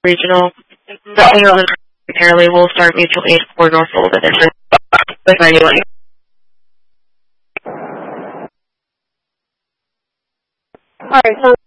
Regional. The only other apparently will start mutual aid for North Sullivan and with anyway. Alright, so